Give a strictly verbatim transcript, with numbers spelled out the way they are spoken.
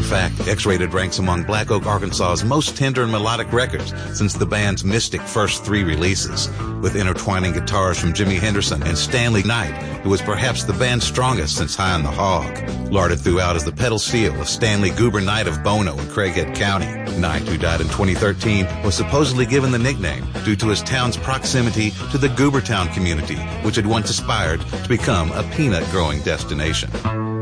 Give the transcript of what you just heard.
fact, X-Rated ranks among Black Oak, Arkansas's most tender and melodic records since the band's mystic first three releases, with intertwining guitars from Jimi Henderson and Stanley Knight, who was perhaps the band's strongest since High on the Hog. Larded throughout as the pedal steel of Stanley Goober Knight of Bono in Craighead County. Knight, who died in twenty thirteen, was supposedly given the nickname due to his town's proximity to the Goobertown community, which had once aspired to become a peanut-growing destination.